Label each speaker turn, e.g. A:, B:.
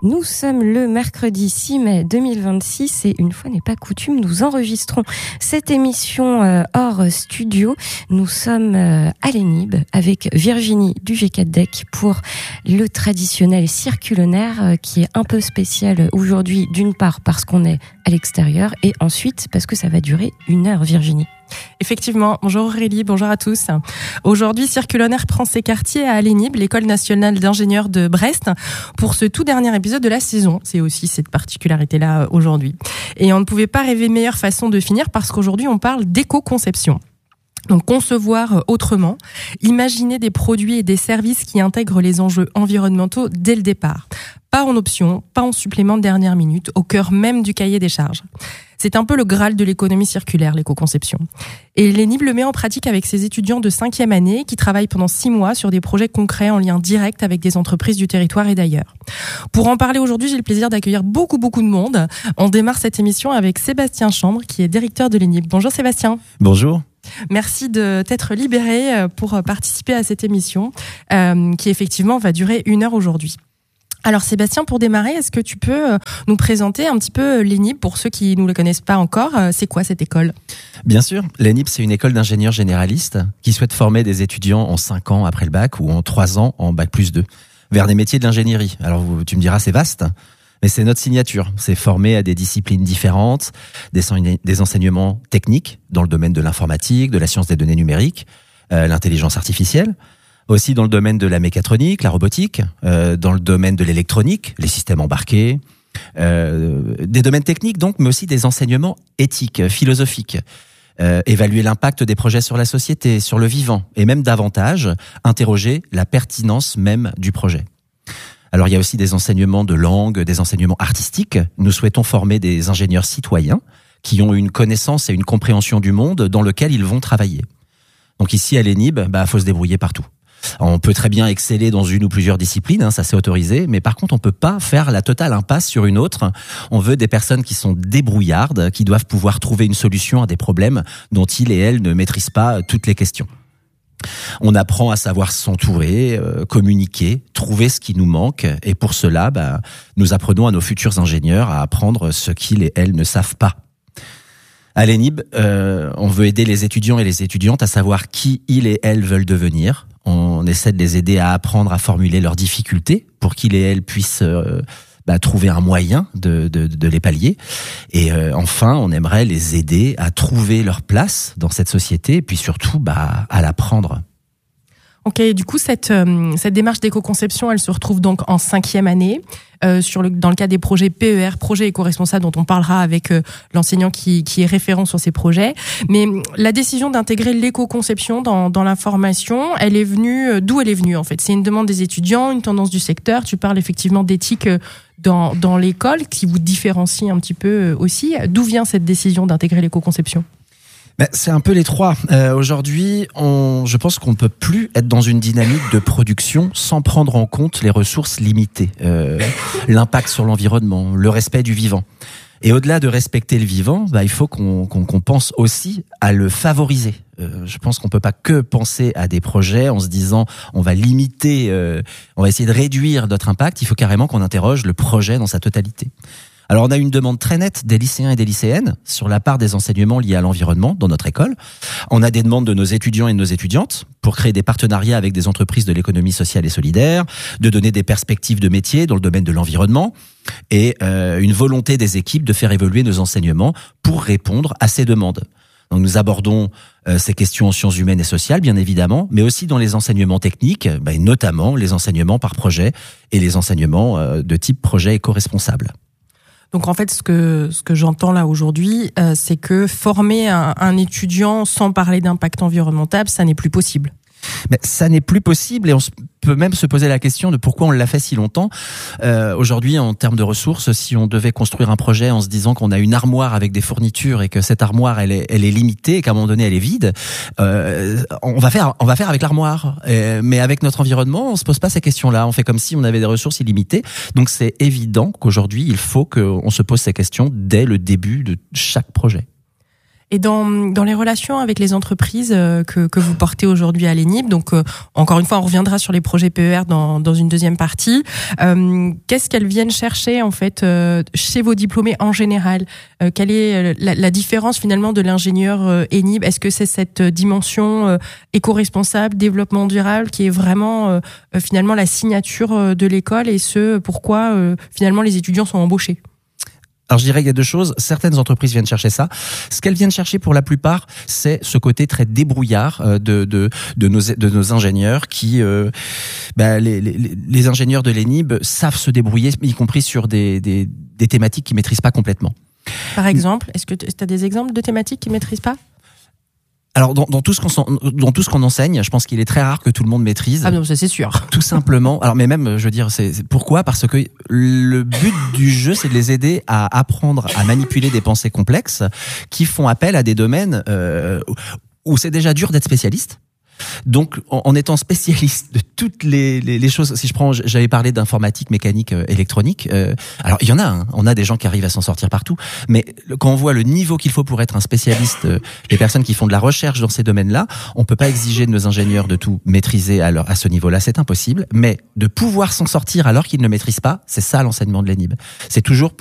A: Nous sommes le mercredi 6 mai 2026 et une fois n'est pas coutume, nous enregistrons cette émission hors studio. Nous sommes à l'Enib avec Virginie du G4DEC pour le traditionnel circulonaire qui est un peu spécial aujourd'hui, d'une part parce qu'on est à l'extérieur et ensuite parce que ça va durer 1 heure, Virginie.
B: Effectivement. Bonjour Aurélie, bonjour à tous. Aujourd'hui, Circulonaire prend ses quartiers à l'Enib, l'École nationale d'ingénieurs de Brest, pour ce tout dernier épisode de la saison. C'est aussi cette particularité-là aujourd'hui. Et on ne pouvait pas rêver meilleure façon de finir parce qu'aujourd'hui, on parle d'éco-conception. Donc concevoir autrement, imaginer des produits et des services qui intègrent les enjeux environnementaux dès le départ. Pas en option, pas en supplément de dernière minute, au cœur même du cahier des charges. C'est un peu le Graal de l'économie circulaire, l'éco-conception. Et l'Enib le met en pratique avec ses étudiants de 5e année qui travaillent pendant 6 mois sur des projets concrets en lien direct avec des entreprises du territoire et d'ailleurs. Pour en parler aujourd'hui, j'ai le plaisir d'accueillir beaucoup de monde. On démarre cette émission avec Sébastien Chambre, qui est directeur de l'Enib. Bonjour Sébastien.
C: Bonjour.
B: Merci de t'être libéré pour participer à cette émission qui effectivement va durer 1 heure aujourd'hui. Alors Sébastien, pour démarrer, est-ce que tu peux nous présenter un petit peu l'Enib pour ceux qui ne le connaissent pas encore? C'est quoi cette école?
C: Bien sûr, l'Enib c'est une école d'ingénieurs généralistes qui souhaite former des étudiants en 5 ans après le bac ou en 3 ans en bac plus 2 vers des métiers de l'ingénierie. Alors tu me diras c'est vaste, mais c'est notre signature. C'est former à des disciplines différentes, des enseignements techniques dans le domaine de l'informatique, de la science des données numériques, l'intelligence artificielle. Aussi dans le domaine de la mécatronique, la robotique, dans le domaine de l'électronique, les systèmes embarqués, des domaines techniques donc, mais aussi des enseignements éthiques, philosophiques. Évaluer l'impact des projets sur la société, sur le vivant, et même davantage, interroger la pertinence même du projet. Alors il y a aussi des enseignements de langue, des enseignements artistiques. Nous souhaitons former des ingénieurs citoyens qui ont une connaissance et une compréhension du monde dans lequel ils vont travailler. Donc ici à l'Enib, faut se débrouiller partout. On peut très bien exceller dans une ou plusieurs disciplines, ça c'est autorisé, mais par contre on peut pas faire la totale impasse sur une autre. On veut des personnes qui sont débrouillardes, qui doivent pouvoir trouver une solution à des problèmes dont ils et elles ne maîtrisent pas toutes les questions. On apprend à savoir s'entourer, communiquer, trouver ce qui nous manque, et pour cela, nous apprenons à nos futurs ingénieurs à apprendre ce qu'ils et elles ne savent pas. À l'Enib, on veut aider les étudiants et les étudiantes à savoir qui ils et elles veulent devenir. On essaie de les aider à apprendre à formuler leurs difficultés pour qu'ils et elles puissent trouver un moyen de les pallier. Et enfin, on aimerait les aider à trouver leur place dans cette société et puis surtout à l'apprendre.
B: Ok, du coup, cette démarche d'éco-conception, elle se retrouve donc en 5e année, dans le cadre des projets PER, projets éco-responsables, dont on parlera avec l'enseignant qui est référent sur ces projets. Mais la décision d'intégrer l'éco-conception dans la formation, elle est venue, d'où elle est venue en fait? C'est une demande des étudiants, une tendance du secteur. Tu parles effectivement d'éthique dans l'école, qui vous différencie un petit peu aussi. D'où vient cette décision d'intégrer l'éco-conception?
C: C'est un peu les trois. Aujourd'hui, je pense qu'on ne peut plus être dans une dynamique de production sans prendre en compte les ressources limitées, l'impact sur l'environnement, le respect du vivant. Et au-delà de respecter le vivant, il faut qu'on pense aussi à le favoriser. Je pense qu'on peut pas que penser à des projets en se disant on va limiter, on va essayer de réduire notre impact. Il faut carrément qu'on interroge le projet dans sa totalité. Alors on a une demande très nette des lycéens et des lycéennes sur la part des enseignements liés à l'environnement dans notre école. On a des demandes de nos étudiants et de nos étudiantes pour créer des partenariats avec des entreprises de l'économie sociale et solidaire, de donner des perspectives de métier dans le domaine de l'environnement et une volonté des équipes de faire évoluer nos enseignements pour répondre à ces demandes. Donc nous abordons ces questions en sciences humaines et sociales, bien évidemment, mais aussi dans les enseignements techniques, et notamment les enseignements par projet et les enseignements de type projet éco-responsable.
B: Donc en fait, ce que j'entends là aujourd'hui, c'est que former un étudiant sans parler d'impact environnemental, ça n'est plus possible.
C: Mais ça n'est plus possible et on peut même se poser la question de pourquoi on l'a fait si longtemps. Aujourd'hui, en termes de ressources, si on devait construire un projet en se disant qu'on a une armoire avec des fournitures et que cette armoire elle est limitée et qu'à un moment donné elle est vide, on va faire avec l'armoire. Mais avec notre environnement, on se pose pas ces questions-là. On fait comme si on avait des ressources illimitées. Donc c'est évident qu'aujourd'hui, il faut qu'on se pose ces questions dès le début de chaque projet.
B: Et dans les relations avec les entreprises que vous portez aujourd'hui à l'ENIB, donc encore une fois, on reviendra sur les projets PER dans une deuxième partie. Qu'est-ce qu'elles viennent chercher en fait chez vos diplômés en général? Quelle est la différence finalement de l'ingénieur ENIB? Est-ce que c'est cette dimension éco-responsable, développement durable qui est vraiment finalement la signature de l'école et ce pourquoi finalement les étudiants sont embauchés?
C: Alors je dirais qu'il y a deux choses. Certaines entreprises viennent chercher ça. Ce qu'elles viennent chercher pour la plupart, c'est ce côté très débrouillard de nos ingénieurs qui, les ingénieurs de l'ENIB savent se débrouiller, y compris sur des thématiques qu'ils maîtrisent pas complètement.
B: Par exemple, est-ce que tu as des exemples de thématiques qu'ils maîtrisent pas?
C: Alors dans tout ce qu'on enseigne, je pense qu'il est très rare que tout le monde maîtrise.
B: Ah non, ça c'est sûr.
C: Tout simplement. Alors mais même, je veux dire, c'est pourquoi? Parce que le but du jeu, c'est de les aider à apprendre à manipuler des pensées complexes qui font appel à des domaines où c'est déjà dur d'être spécialiste. Donc, en étant spécialiste de toutes les choses, si j'avais parlé d'informatique, mécanique, électronique. Alors, il y en a. Hein, on a des gens qui arrivent à s'en sortir partout. Mais quand on voit le niveau qu'il faut pour être un spécialiste, les personnes qui font de la recherche dans ces domaines-là, on peut pas exiger de nos ingénieurs de tout maîtriser à ce niveau-là. C'est impossible. Mais de pouvoir s'en sortir alors qu'ils ne le maîtrisent pas, c'est ça l'enseignement de l'ENIB. C'est toujours